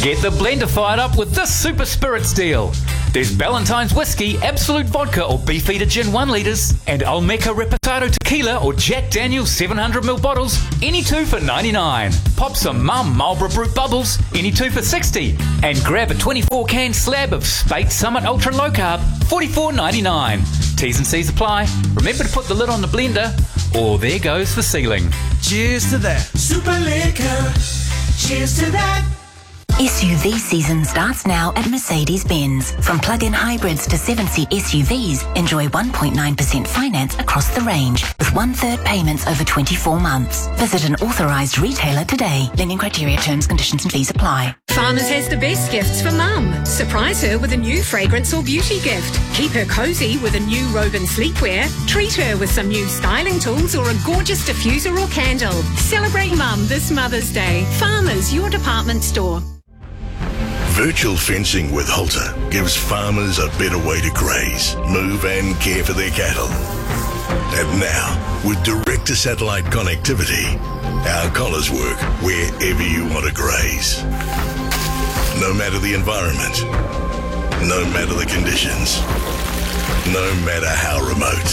Get the blender fired up with this Super Spirits deal. There's Ballantine's Whiskey, Absolute Vodka or Beefeater Gin 1 litres and Olmeca Reposado Tequila or Jack Daniel's 700ml bottles, any two for $99. Pop some Mum Marlborough Brut Bubbles, any two for $60. And grab a 24-can slab of Spate Summit Ultra Low Carb, $44.99. T's and C's apply. Remember to put the lid on the blender, or there goes the ceiling. Cheers to that. Super Liquor. Cheers to that. SUV season starts now at Mercedes-Benz. From plug-in hybrids to 7-seat SUVs, enjoy 1.9% finance across the range with 1/3 payments over 24 months. Visit an authorised retailer today. Lending criteria, terms, conditions and fees apply. Farmers has the best gifts for Mum. Surprise her with a new fragrance or beauty gift. Keep her cosy with a new robe and sleepwear. Treat her with some new styling tools or a gorgeous diffuser or candle. Celebrate Mum this Mother's Day. Farmers, your department store. Virtual fencing with Halter gives farmers a better way to graze, move and care for their cattle. And now, with direct-to-satellite connectivity, our collars work wherever you want to graze. No matter the environment, no matter the conditions, no matter how remote.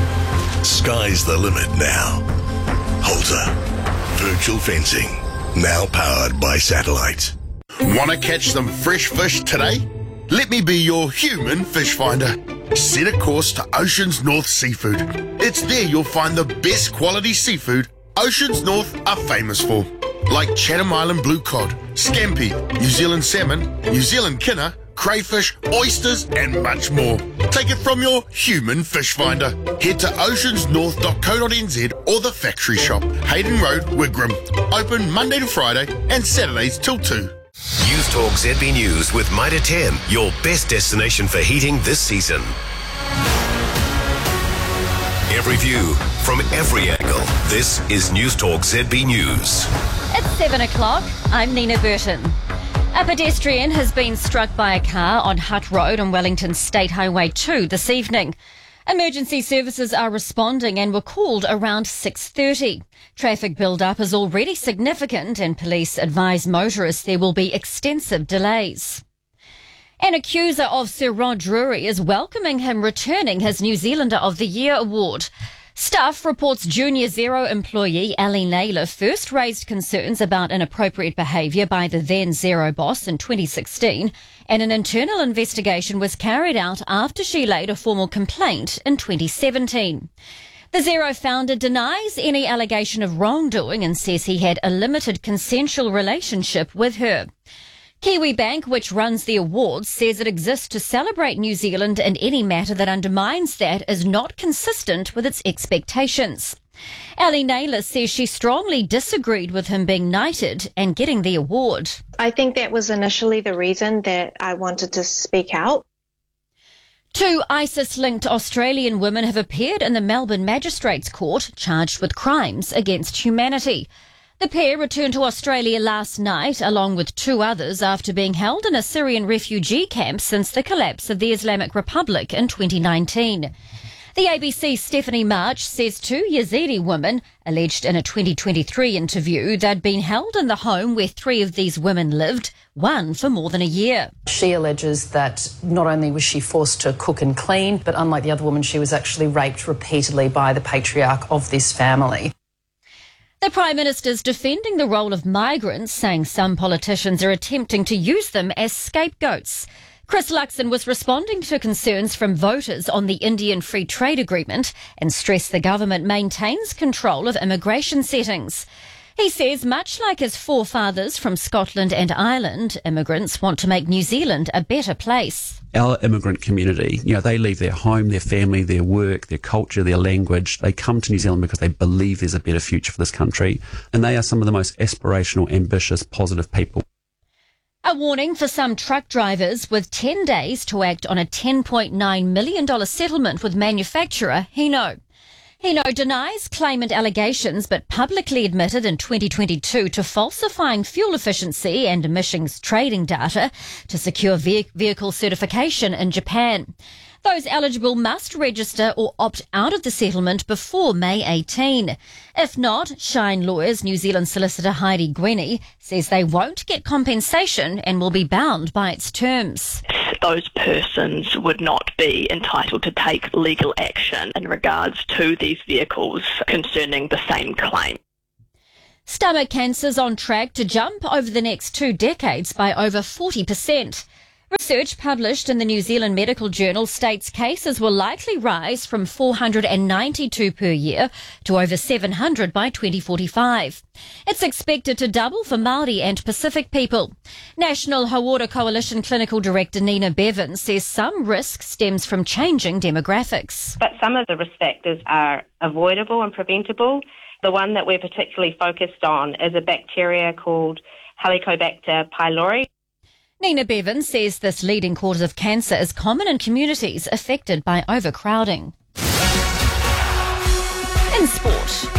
Sky's the limit now. Halter. Virtual fencing. Now powered by satellite. Want to catch some fresh fish today? Let me be your human fish finder. Set a course to Oceans North Seafood. It's there you'll find the best quality seafood Oceans North are famous for, like Chatham Island blue cod, scampi, New Zealand salmon, New Zealand kinner, crayfish, oysters and much more. Take it from your human fish finder. Head to oceansnorth.co.nz or the factory shop, Hayden Road, Wigram. Open Monday to Friday and Saturdays till 2. News Talk ZB News with Mitre 10, your best destination for heating this season. Every view from every angle. This is News Talk ZB News. It's 7 o'clock. I'm Nina Burton. A pedestrian has been struck by a car on Hutt Road on Wellington State Highway 2 this evening. Emergency services are responding and were called around 6:30. Traffic build-up is already significant and police advise motorists there will be extensive delays. An accuser of Sir Rod Drury is welcoming him returning his New Zealander of the Year award. Stuff reports Junior Zero employee Ali Naylor first raised concerns about inappropriate behaviour by the then Zero boss in 2016, and an internal investigation was carried out after she laid a formal complaint in 2017. The Zero founder denies any allegation of wrongdoing and says he had a limited consensual relationship with her. Kiwibank, which runs the awards, says it exists to celebrate New Zealand, and any matter that undermines that is not consistent with its expectations. Ali Naylor says she strongly disagreed with him being knighted and getting the award. I think that was initially the reason that I wanted to speak out. 2 ISIS-linked Australian women have appeared in the Melbourne Magistrates Court charged with crimes against humanity. The pair returned to Australia last night, along with 2 others, after being held in a Syrian refugee camp since the collapse of the Islamic Republic in 2019. The ABC's Stephanie March says 2 Yazidi women alleged in a 2023 interview they'd been held in the home where 3 of these women lived, one for more than a year. She alleges that not only was she forced to cook and clean, but unlike the other woman, she was actually raped repeatedly by the patriarch of this family. The Prime Minister's defending the role of migrants, saying some politicians are attempting to use them as scapegoats. Chris Luxon was responding to concerns from voters on the Indian Free Trade Agreement and stressed the government maintains control of immigration settings. He says, much like his forefathers from Scotland and Ireland, immigrants want to make New Zealand a better place. Our immigrant community, they leave their home, their family, their work, their culture, their language. They come to New Zealand because they believe there's a better future for this country. And they are some of the most aspirational, ambitious, positive people. A warning for some truck drivers with 10 days to act on a $10.9 million settlement with manufacturer Hino. Hino denies claimant allegations but publicly admitted in 2022 to falsifying fuel efficiency and emissions trading data to secure vehicle certification in Japan. Those eligible must register or opt out of the settlement before May 18. If not, Shine Lawyers New Zealand solicitor Heidi Gwenny says they won't get compensation and will be bound by its terms. Those persons would not be entitled to take legal action in regards to these vehicles concerning the same claim. Stomach cancer's on track to jump over the next 2 decades by over 40%. Research published in the New Zealand Medical Journal states cases will likely rise from 492 per year to over 700 by 2045. It's expected to double for Māori and Pacific people. National Hawara Coalition Clinical Director Nina Bevan says some risk stems from changing demographics. But some of the risk factors are avoidable and preventable. The one that we're particularly focused on is a bacteria called Helicobacter pylori. Nina Bevan says this leading cause of cancer is common in communities affected by overcrowding. In sport,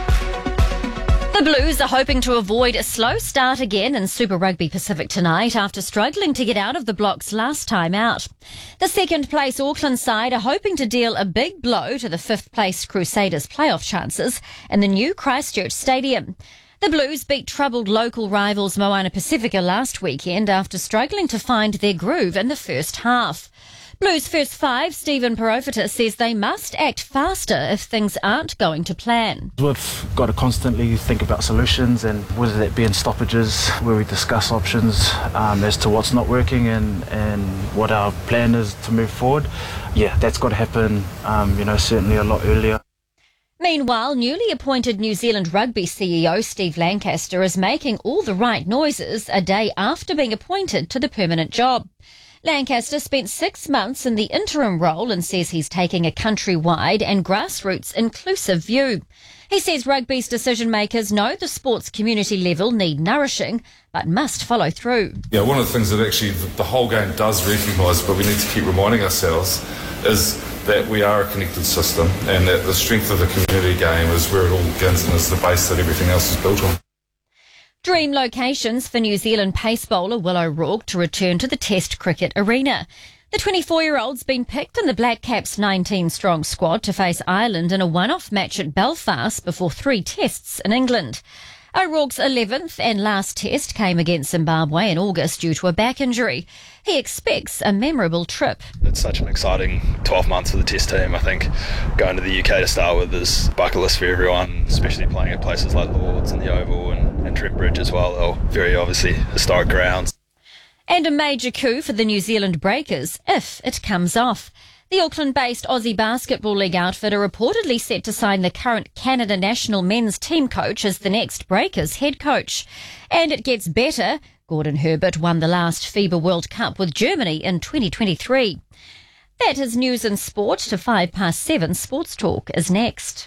the Blues are hoping to avoid a slow start again in Super Rugby Pacific tonight after struggling to get out of the blocks last time out. The second-place Auckland side are hoping to deal a big blow to the fifth-place Crusaders' playoff chances in the new Christchurch Stadium. The Blues beat troubled local rivals Moana Pacifica last weekend after struggling to find their groove in the first half. Blues first five, Stephen Perofita, says they must act faster if things aren't going to plan. We've got to constantly think about solutions, and whether that be in stoppages where we discuss options as to what's not working and what our plan is to move forward. Yeah, that's got to happen, certainly a lot earlier. Meanwhile, newly appointed New Zealand Rugby CEO Steve Lancaster is making all the right noises a day after being appointed to the permanent job. Lancaster spent 6 months in the interim role and says he's taking a countrywide and grassroots inclusive view. He says rugby's decision makers know the sports community level need nourishing, but must follow through. Yeah, one of the things that actually the whole game does recognise, but we need to keep reminding ourselves, is that we are a connected system and that the strength of the community game is where it all begins and is the base that everything else is built on. Dream locations for New Zealand pace bowler Will O'Rourke to return to the Test cricket arena. The 24-year-old's been picked in the Black Caps' 19-strong squad to face Ireland in a one-off match at Belfast before 3 tests in England. O'Rourke's 11th and last test came against Zimbabwe in August due to a back injury. He expects a memorable trip. It's such an exciting 12 months for the Test team. I think going to the UK to start with is bucket list for everyone, especially playing at places like Lords and the Oval and Trent Bridge as well. They're very obviously historic grounds. And a major coup for the New Zealand Breakers, if it comes off. The Auckland-based Aussie Basketball League outfit are reportedly set to sign the current Canada national men's team coach as the next Breakers head coach. And it gets better. Gordon Herbert won the last FIBA World Cup with Germany in 2023. That is news and sport. To 7:05 Sports Talk is next.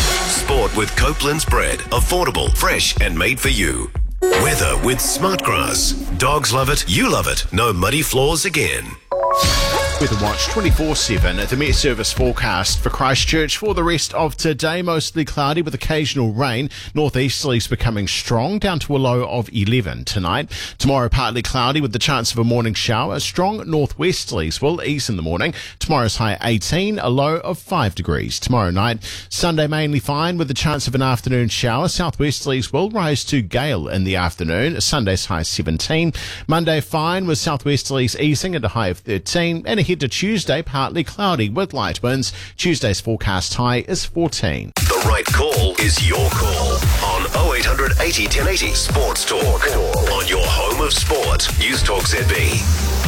Sport with Copeland's bread. Affordable, fresh and made for you. Weather with Smartgrass. Dogs love it, you love it. No muddy floors again. Weather Watch 24/7 at the Met Service forecast for Christchurch for the rest of today. Mostly cloudy with occasional rain. Northeasterlies becoming strong down to a low of 11 tonight. Tomorrow partly cloudy with the chance of a morning shower. Strong northwesterlies will ease in the morning. Tomorrow's high 18, a low of 5 degrees. Tomorrow night, Sunday mainly fine with the chance of an afternoon shower. Southwesterlies will rise to gale in the afternoon. Sunday's high 17. Monday fine with southwesterlies easing at a high of 13. And ahead to Tuesday, partly cloudy with light winds. Tuesday's forecast high is 14. The right call is your call on 0800 80 1080 Sports Talk. On your home of sport, News Talk ZB.